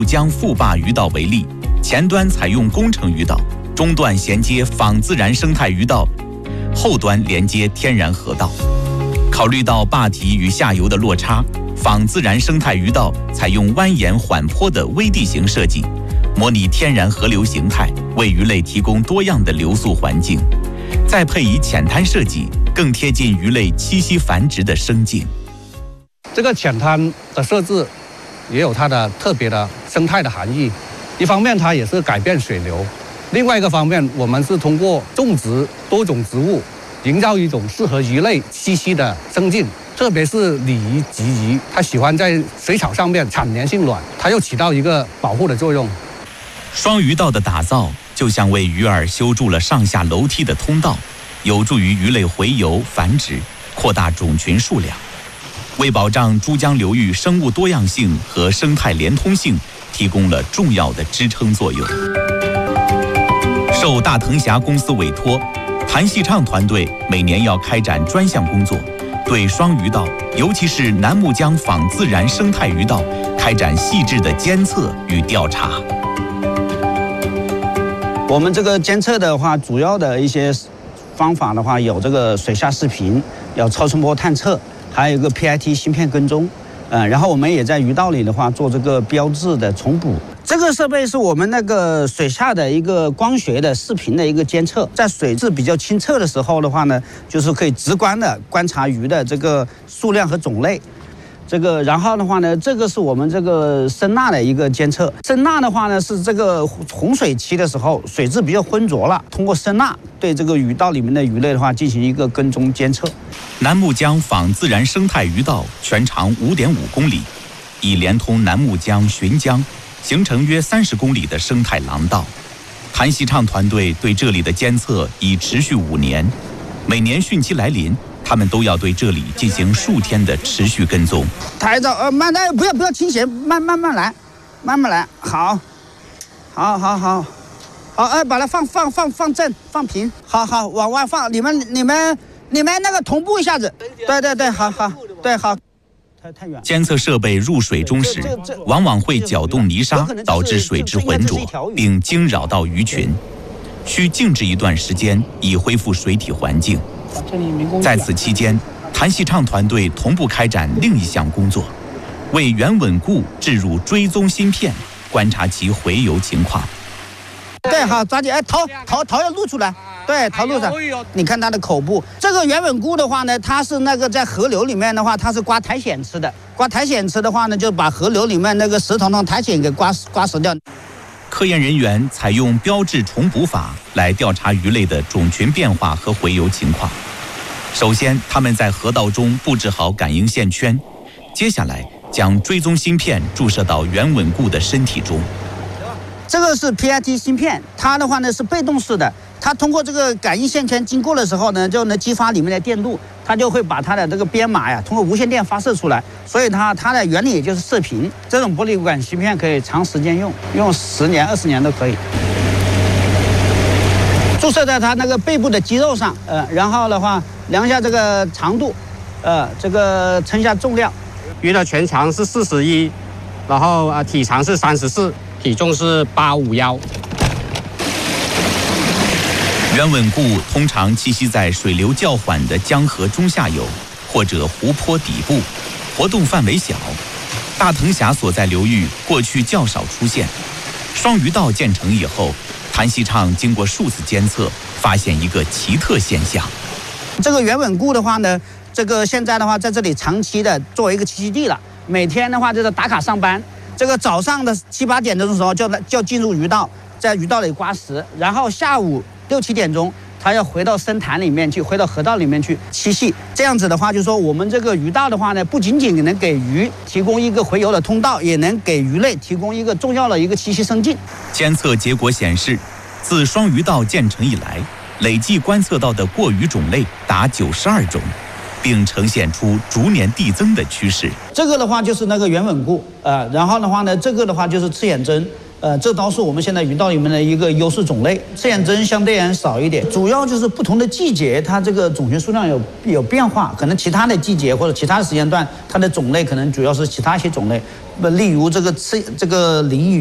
江富坝鱼道为例，前端采用工程鱼道，中段衔接仿自然生态鱼道，后端连接天然河道。考虑到坝体与下游的落差，仿自然生态鱼道采用蜿蜒缓坡的微地形设计，模拟天然河流形态，为鱼类提供多样的流速环境。再配以浅滩设计，更贴近鱼类栖息繁殖的生境。 这个浅滩的设置也有它的特别的生态的含义。一方面，它也是改变水流；另外一个方面，我们是通过种植多种植物，营造一种适合鱼类栖息的生境。特别是鲤鱼、鲫鱼，它喜欢在水草上面产粘性卵，它又起到一个保护的作用。 双鱼道的打造，就像为鱼儿修筑了上下楼梯的通道，有助于鱼类洄游繁殖，扩大种群数量，为保障珠江流域生物多样性和生态连通性提供了重要的支撑作用。受大藤峡公司委托，谭锡畅团队每年要开展专项工作，对双鱼道，尤其是南木江仿自然生态鱼道，开展细致的监测与调查。 我们这个监测的话，主要的一些方法的话，有这个水下视频，有超声波探测，还有一个 PIT 芯片跟踪。然后我们也在鱼道里的话做这个标志的重补。这个设备是我们那个水下的一个光学的视频的一个监测，在水质比较清澈的时候的话呢，就是可以直观的观察鱼的这个数量和种类。然后的话呢，这个是我们这个声呐的一个监测。声呐的话呢，是这个洪水期的时候，水质比较浑浊了，通过声呐对这个鱼道里面的鱼类的话进行一个跟踪监测。 南木江仿自然生态鱼道全长5.5公里，已连通南木江、浔江，形成约30公里的生态廊道。谭锡畅团队对这里的监测已持续5年，每年汛期来临，他们都要对这里进行数天的持续跟踪。 抬着，慢点，不要倾斜，慢慢来，慢慢来，好，把它放正，放平，好，往外放，你们那个同步一下子，对，好，对，好。太远。 监测设备入水中时，往往会搅动泥沙，导致水质浑浊，并惊扰到鱼群，需静置一段时间以恢复水体环境。在此期间，谭锡畅团队同步开展另一项工作，为原稳固置入追踪芯片，观察其洄游情况。 对，好，抓紧，头要露出来，对，头露上。你看它的口部，这个原稳固的话呢，它是那个在河流里面的话，它是刮苔藓吃的。刮苔藓吃的话呢，就把河流里面那个石头上苔藓给刮死掉。 科研人员采用标志重补法来调查鱼类的种群变化和洄游情况。首先，他们在河道中布置好感应线圈，接下来将追踪芯片注射到原稳固的身体中。 这个是 PIT 芯片，它的话呢是被动式的，它通过这个感应线圈经过的时候呢，就能激发里面的电路，它就会把它的这个编码呀通过无线电发射出来，所以它的原理也就是射频。这种玻璃管芯片可以长时间用10年、20年都可以。注射在它那个背部的肌肉上，然后的话量一下这个长度，这个称一下重量。 鱼的全长是41，然后体长是34。体重是851。 原稳固通常栖息在水流较缓的江河中下游或者湖泊底部，活动范围小。大藤峡所在流域过去较少出现。双鱼道建成以后，谭锡畅经过数次监测，发现一个奇特现象。 这个原稳固的话呢，这个现在的话在这里长期的作为一个栖息地了，每天的话就是打卡上班。这个早上的7、8点钟的时候就进入鱼道，在鱼道里刮食，然后下午6、7点钟，它要回到深潭里面去，回到河道里面去栖息。这样子的话，就是说我们这个鱼道的话呢，不仅仅能给鱼提供一个洄游的通道，也能给鱼类提供一个重要的一个栖息生境。 监测结果显示，自双鱼道建成以来，累计观测到的过鱼种类达92种。并呈现出逐年递增的趋势。 这个的话就是那个原稳固，然后的话呢，这个的话就是赤眼针， 这倒是我们现在鱼稻里面的一个优势种类。赤眼针相对而言少一点，主要就是不同的季节它这个种群数量有变化，可能其他的季节或者其他的时间段，它的种类可能主要是其他一些种类，例如这个鲮鱼。